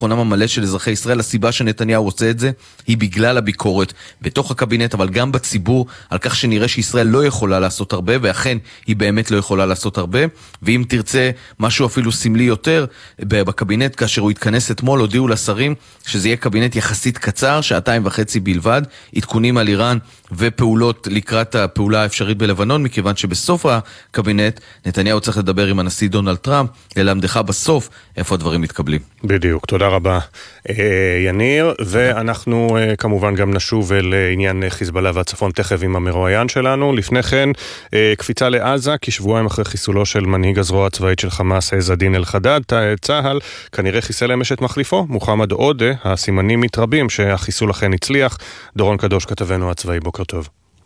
המלא של אזרחי ישראל. הסיבה שנתניהו עושה את זה היא בגלל הביקורת בתוך הקבינט, אבל גם בציבור, על כך שנראה שישראל לא יכולה לעשות הרבה, ואכן היא באמת לא יכולה לעשות הרבה. ואם תרצה משהו אפילו סמלי יותר, בקבינט כאשר הוא התכנס אתמול, הודיעו לשרים שזה יהיה קבינט יחסית קצר, 2.5 בלבד, עדכונים על איראן ופעולות לקראת הפעולה האפשרית בלבנון, מכיוון שבסוף הקבינט נתניהו צריך לדבר עם הנשיא דונלד טראמפ, ללמדך בסוף איפה הדברים מתקבלים. בדיוק, תודה רבה יניר, ואנחנו כמובן גם נשוב אל עניין חיזבאללה והצפון תכף עם המרואיין שלנו. לפני כן, קפיצה לעזה, כשבועיים אחרי חיסולו של מנהיג הזרוע הצבאית של חמאס, עז א-דין אל-חדאד, צה"ל כנראה חיסל אמש את מחליפו, מוחמד עודה. הסימנים מתרבים שהחיסול אכן הצליח. דורון קדוש, כתבנו הצבאי, בוקר טוב.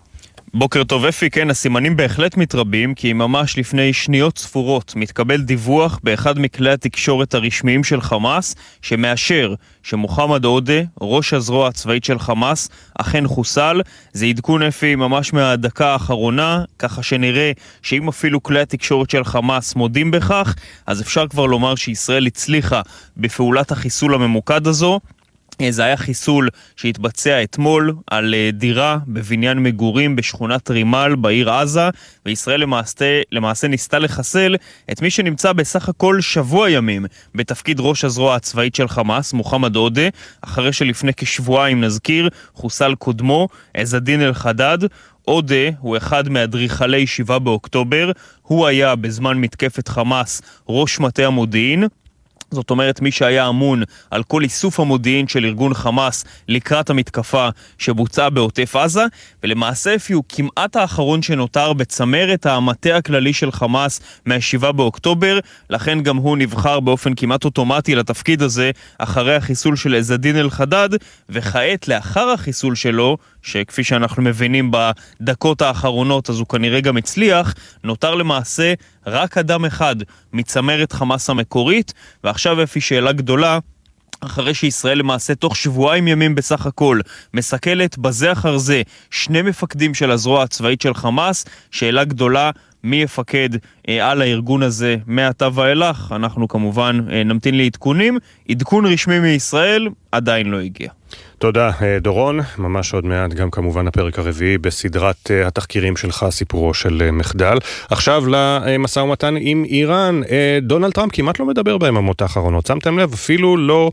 בוקר טוב אפי, כן, הסימנים בהחלט מתרבים, כי ממש לפני שניות ספורות מתקבל דיווח באחד מכלי התקשורת הרשמיים של חמאס, שמאשר שמוחמד עודה, ראש הזרוע הצבאית של חמאס, אכן חוסל. זה עדכון אפי ממש מהדקה האחרונה, ככה שנראה שאם אפילו כלי התקשורת של חמאס מודים בכך, אז אפשר כבר לומר שישראל הצליחה בפעולת החיסול הממוקד הזו. זה היה חיסול שהתבצע אתמול על דירה בבניין מגורים בשכונת רימל בעיר עזה, וישראל למעשה ניסתה לחסל את מי שנמצא בסך הכל שבוע ימים בתפקיד ראש הזרוע הצבאית של חמאס, מוחמד עודה, אחרי שלפני כשבועיים נזכיר חוסל קודמו, עז א-דין אל-חדאד. עודה הוא אחד מאדריכלי 7 באוקטובר, הוא היה בזמן מתקפת חמאס ראש מטה המודיעין, זאת אומרת מי שהיה אמון על כל איסוף המודיעין של ארגון חמאס לקראת המתקפה שבוצעה בעוטף עזה, ולמעשה הוא כמעט האחרון שנותר בצמרת המטה הכללי של חמאס מה-7 באוקטובר, לכן גם הוא נבחר באופן כמעט אוטומטי לתפקיד הזה אחרי החיסול של עז א-דין אל-חדאד, וכעת לאחר החיסול שלו, שכפי שאנחנו מבינים בדקות האחרונות אז הוא כנראה גם הצליח, נותר למעשה רק אדם אחד מצמרת חמאס המקורית. ועכשיו אפי שאלה גדולה, אחרי שישראל למעשה תוך שבועיים ימים בסך הכל מסכלת בזה אחר זה 2 מפקדים של הזרוע הצבאית של חמאס, שאלה גדולה, מי יפקד על הארגון הזה מעתה ואילך? אנחנו כמובן נמתין לעדכונים. עדכון רשמי מישראל עדיין לא הגיע. תודה דורון, ממש עוד מעט גם כמובן הפרק הרביעי בסדרת התחקירים שלך, סיפורו של מחדל. עכשיו למשא ומתן עם איראן. דונלד טראמפ כמעט לא מדבר ביממות האחרונות, שמתם לב, אפילו לא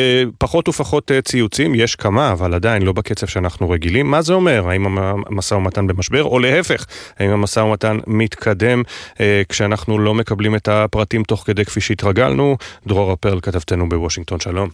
פחות ופחות ציוצים, יש כמה אבל עדיין לא בקצב שאנחנו רגילים. מה זה אומר? האם המשא ומתן במשבר או להפך? האם המשא ומתן מתקדם כשאנחנו לא מקבלים את הפרטים תוך כדי כפי שהתרגלנו? דרור הפרל, כתבתנו בוושינגטון, שלום.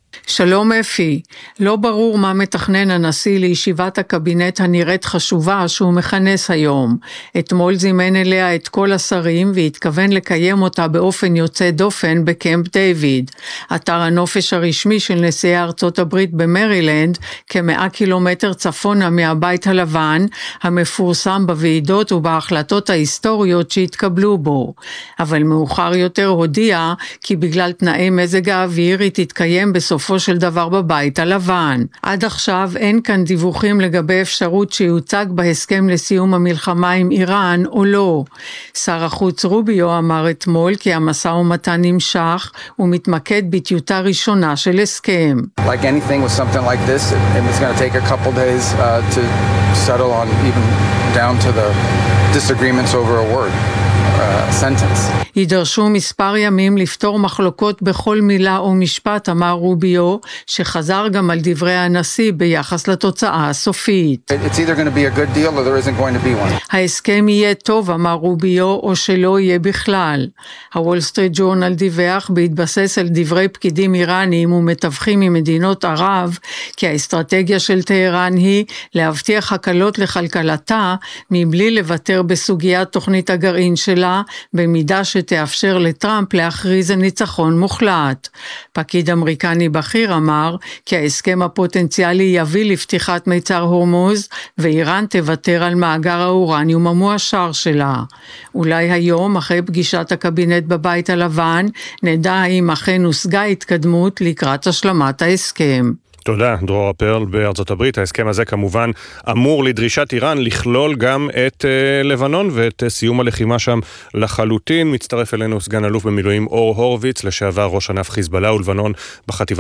שלום אפי, לא ברור מה מתכנן הנשיא לישיבת הקבינט הנראית חשובה שהוא מכנס היום. אתמול זימן אליה את כל השרים והתכוון לקיים אותה באופן יוצא דופן בקמפ דיוויד. אתר הנופש הרשמי של נשיאי ארצות הברית במרילנד, כ100 קילומטר צפונה מהבית הלבן, המפורסם בוועידות ובהחלטות ההיסטוריות שהתקבלו בו. אבל מאוחר יותר הודיע כי בגלל תנאי מזג האוויר היא תתקיים בסופו של דבר בבית הלבן. עד עכשיו אין כאן דיווחים לגבי אפשרות שיוצג בהסכם לסיום המלחמה עם איראן או לא. שר החוץ רוביו אמר אתמול כי המשא ומתן נמשך ומתמקד בטיוטה ראשונה של הסכם. Like anything with something like this, it's going to take a couple days to settle on even down to the disagreements over a word. יידרשו מספר ימים לפתור מחלוקות בכל מילה או משפט, אמר רוביו, שחזר גם על דברי הנשיא ביחס לתוצאה הסופית. ההסכם יהיה טוב, אמר רוביו, או שלא יהיה בכלל. הוול סטריט ג'ורנל דיווח בהתבסס על דברי פקידים איראנים ומתווכים ממדינות ערב, כי האסטרטגיה של טהרן היא להבטיח הקלות לכלכלתה, מבלי לוותר בסוגיית תוכנית הגרעין שלה, במידה שתאפשר לטראמפ להכריז ניצחון מוחלט. פקיד אמריקני בכיר אמר כי ההסכם הפוטנציאלי יביא לפתיחת מיצר הורמוז, ואיראן תוותר על מאגר האורניום המועשר שלה. אולי היום, אחרי פגישת הקבינט בבית הלבן, נדע האם אכן הושגה התקדמות לקראת השלמת ההסכם. תודה, דרור פרל בארצות הברית. ההסכם הזה כמובן אמור לדרישת איראן לכלול גם את לבנון ואת סיום הלחימה שם לחלוטין. מצטרף אלינו סגן אלוף במילואים אור הורוביץ, לשעבר ראש ענף חיזבאללה ולבנון בחטיבה